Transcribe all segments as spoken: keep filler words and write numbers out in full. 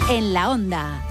en la Onda.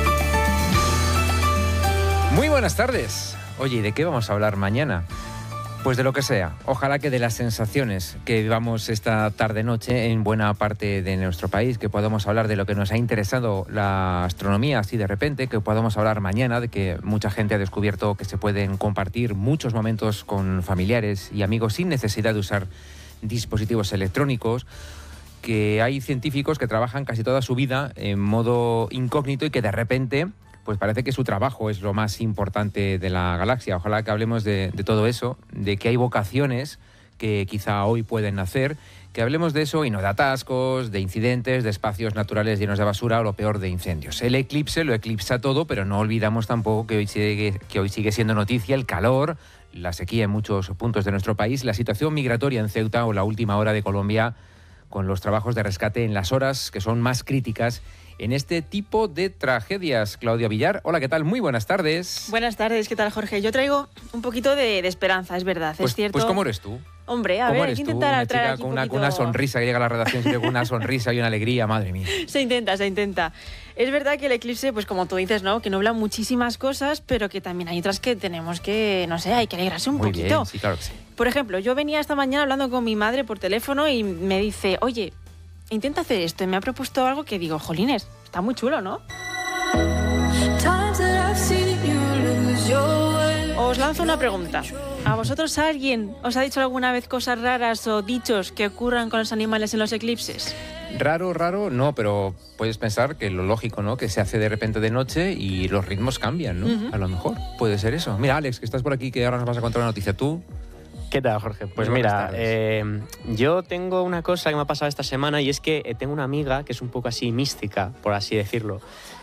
Muy buenas tardes. Oye, ¿y de qué vamos a hablar mañana? Pues de lo que sea. Ojalá que de las sensaciones que vivamos esta tarde-noche en buena parte de nuestro país, que podamos hablar de lo que nos ha interesado la astronomía así de repente, que podamos hablar mañana de que mucha gente ha descubierto que se pueden compartir muchos momentos con familiares y amigos sin necesidad de usar dispositivos electrónicos, que hay científicos que trabajan casi toda su vida en modo incógnito y que de repente pues parece que su trabajo es lo más importante de la galaxia. Ojalá que hablemos de, de todo eso, de que hay vocaciones que quizá hoy pueden nacer, que hablemos de eso y no de atascos, de incidentes, de espacios naturales llenos de basura o lo peor, de incendios. El eclipse lo eclipsa todo, pero no olvidamos tampoco que hoy sigue, que hoy sigue siendo noticia el calor, la sequía en muchos puntos de nuestro país, la situación migratoria en Ceuta o la última hora de Colombia, con los trabajos de rescate en las horas que son más críticas en este tipo de tragedias. Claudia Villar, hola, ¿qué tal? Muy buenas tardes. Buenas tardes, ¿qué tal, Jorge? Yo traigo un poquito de, de esperanza, es verdad, pues, es cierto. Pues ¿cómo eres tú? Hombre, a ¿Cómo ver, hay eres que tú? intentar Una traer chica aquí con un una, poquito... con una sonrisa, que llega a la redacción siempre con una sonrisa y una alegría, madre mía. Se intenta, se intenta. Es verdad que el eclipse, pues como tú dices, ¿no? Que nubla muchísimas cosas, pero que también hay otras que tenemos que, no sé, hay que alegrarse un Muy poquito. bien, sí, claro que sí. Por ejemplo, yo venía esta mañana hablando con mi madre por teléfono y me dice, oye, intenta hacer esto. Y me ha propuesto algo que digo, jolines, está muy chulo, ¿no? Os lanzo una pregunta. ¿A vosotros alguien os ha dicho alguna vez cosas raras o dichos que ocurran con los animales en los eclipses? Raro, raro, no, pero puedes pensar que lo lógico, ¿no? Que se hace de repente de noche y los ritmos cambian, ¿no? Uh-huh. A lo mejor puede ser eso. Mira, Alex, que estás por aquí, que ahora nos vas a contar una noticia. ¿Tú? ¿Qué tal, Jorge? Pues Muy mira, eh, yo tengo una cosa que me ha pasado esta semana y es que eh, tengo una amiga que es un poco así mística, por así decirlo,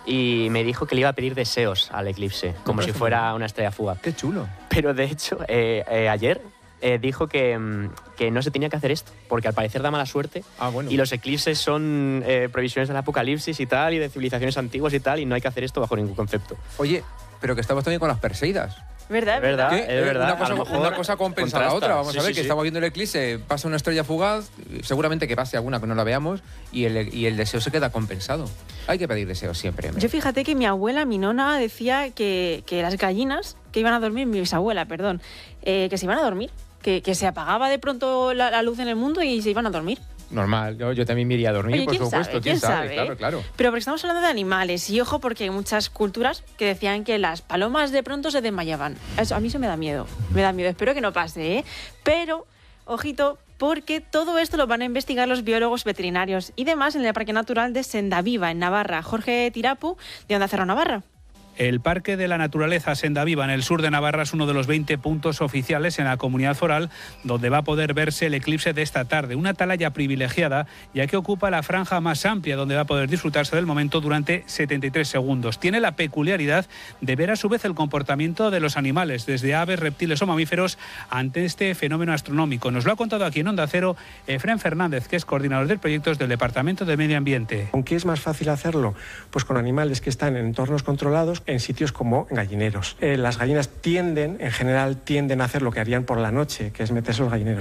y me dijo que le iba a pedir deseos al eclipse, como si fuera una estrella fugaz. ¡Qué chulo! Pero de hecho, eh, eh, ayer eh, dijo que, que no se tenía que hacer esto, porque al parecer da mala suerte. Ah, bueno. Y los eclipses son eh, previsiones del apocalipsis y tal, y de civilizaciones antiguas y tal, y no hay que hacer esto bajo ningún concepto. Oye, pero que estamos también con las Perseidas. ¿Verdad? Es verdad, ¿Qué? es verdad. Una cosa, mejor una cosa compensa contrasta. la otra. Vamos sí, a ver, sí, que sí. estamos viendo el eclipse, pasa una estrella fugaz, seguramente que pase alguna que no la veamos, y el, y el deseo se queda compensado. Hay que pedir deseos siempre. Hombre. Yo fíjate que mi abuela, mi nona, decía que, que las gallinas que iban a dormir, mi bisabuela, perdón, eh, que se iban a dormir, que, que se apagaba de pronto la, la luz en el mundo y se iban a dormir. Normal, yo, yo también me iría a dormir, Oye, por ¿quién supuesto. Sabe? ¿Quién, ¿Quién sabe? sabe? Claro, claro. Pero porque estamos hablando de animales, y ojo, porque hay muchas culturas que decían que las palomas de pronto se desmayaban. Eso, a mí eso me da miedo, me da miedo. Espero que no pase, ¿eh? Pero, ojito, porque todo esto lo van a investigar los biólogos veterinarios y demás en el Parque Natural de Sendaviva, en Navarra. Jorge Tirapu, de Onda Cero Navarra. El Parque de la Naturaleza Sendaviva en el sur de Navarra es uno de los veinte puntos oficiales en la comunidad foral donde va a poder verse el eclipse de esta tarde. Una atalaya privilegiada, ya que ocupa la franja más amplia donde va a poder disfrutarse del momento durante setenta y tres segundos. Tiene la peculiaridad de ver a su vez el comportamiento de los animales, desde aves, reptiles o mamíferos, ante este fenómeno astronómico. Nos lo ha contado aquí en Onda Cero Efrén Fernández, que es coordinador de proyectos del Departamento de Medio Ambiente. ¿Con qué es más fácil hacerlo? Pues con animales que están en entornos controlados, en sitios como gallineros. Eh, las gallinas tienden, en general, tienden a hacer lo que harían por la noche, que es meterse los gallineros.